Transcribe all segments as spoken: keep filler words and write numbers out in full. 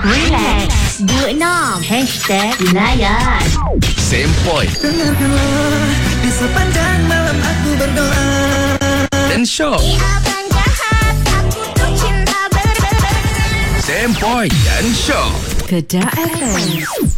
Relax dua puluh enam Hashtag Layan Sempoi Dengarkanlah di sepanjang malam aku berdoa dan Syok. Abang jahat, aku tuh cinta ber-ber-ber. Sempoi dan Syok. Kedah F M.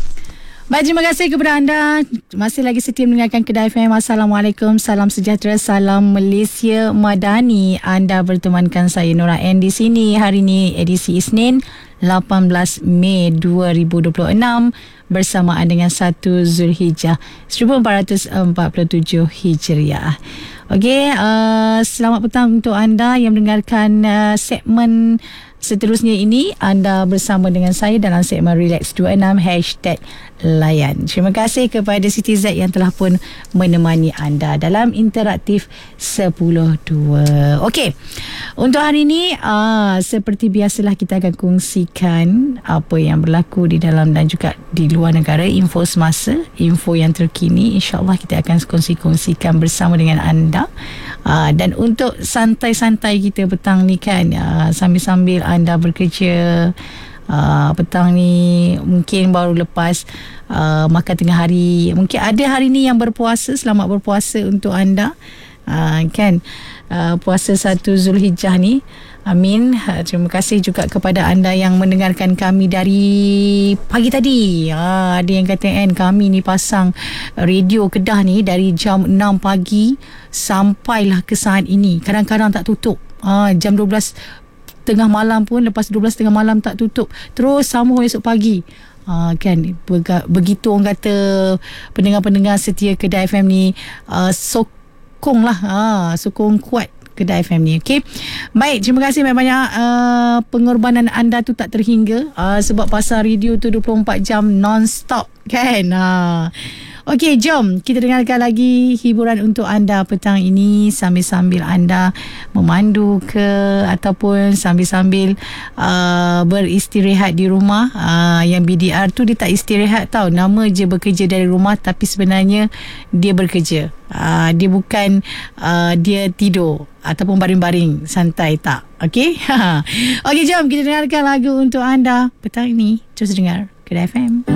Baik, terima kasih kepada anda masih lagi setia mendengarkan Kedah F M. Assalamualaikum, salam sejahtera, salam Malaysia Madani. Anda bertemankan saya Nora N di sini. Hari ini edisi Isnin lapan belas Mei dua ribu dua puluh enam bersamaan dengan satu Zulhijjah seribu empat ratus empat puluh tujuh Hijriah. Okey, uh, selamat petang untuk anda yang mendengarkan uh, segmen seterusnya ini. Anda bersama dengan saya dalam segmen Relax dua puluh enam Hashtag Layan. Terima kasih kepada Siti Z yang telah pun menemani anda dalam interaktif sepuluh dua. Okey, untuk hari ini uh, seperti biasalah kita akan kongsikan apa yang berlaku di dalam dan juga di luar negara, info semasa, info yang terkini. InsyaAllah kita akan kongsi-kongsikan bersama dengan anda. Uh, dan untuk santai-santai kita petang ni kan, uh, sambil-sambil anda bekerja, uh, petang ni mungkin baru lepas uh, makan tengah hari, mungkin ada hari ni yang berpuasa. Selamat berpuasa untuk anda, uh, kan, uh, puasa satu Zulhijjah ni. Amin. Uh, terima kasih juga kepada anda yang mendengarkan kami dari pagi tadi. Uh, ada yang kata kan, kami ni pasang radio Kedah ni dari jam enam pagi sampailah ke saat ini. Kadang-kadang tak tutup. Uh, jam dua belas tengah malam pun, lepas dua belas tengah malam tak tutup. Terus sambung esok pagi. Uh, kan, begitu orang kata pendengar-pendengar setia Kedah F M ni uh, sokong lah, uh, sokong kuat Kedah F M ni. Okay, baik, terima kasih banyak-banyak. uh, pengorbanan anda tu tak terhingga, uh, sebab pasar radio tu dua puluh empat jam non-stop kan. uh. Okey, jom kita dengarkan lagi hiburan untuk anda petang ini, sambil-sambil anda memandu ke ataupun sambil-sambil uh, beristirahat di rumah. Uh, yang B D R tu dia tak istirahat tau, nama je bekerja dari rumah, tapi sebenarnya dia bekerja. Uh, dia bukan uh, dia tidur ataupun baring-baring santai, tak. Okey. Okey, jom kita dengarkan lagu untuk anda petang ini. Terus dengar Kedah F M.